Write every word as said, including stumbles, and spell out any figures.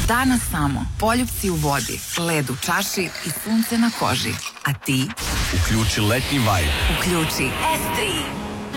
Danas samo poljupci u vodi, led u čaši i sunce na koži. A ti? Uključi letnji vibe. Uključi S tri.